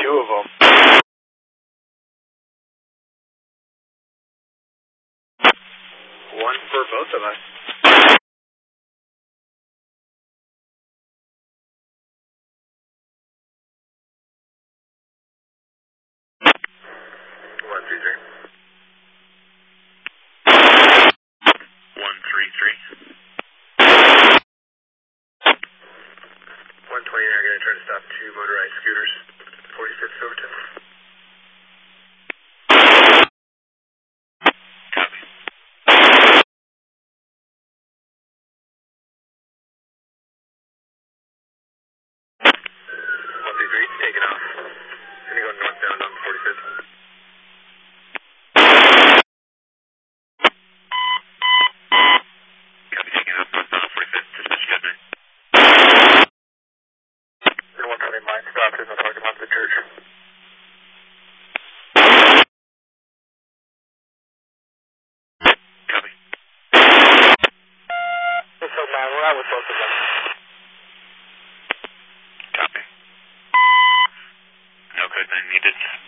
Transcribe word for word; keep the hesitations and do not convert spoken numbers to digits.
two of them. One for both of us. One three three. One three three. One twenty. Now going to try to stop two motorized scooters. Forty-fifth Silverton. Copy. One three three. Taking off. Going to go northbound on forty-fifth. Copy. Taking off northbound on forty-fifth. Dispatch got me. one twenty mine stopped in the parking lot of the church. Copy. So man, we're out with both of them. Copy. No code nine needed.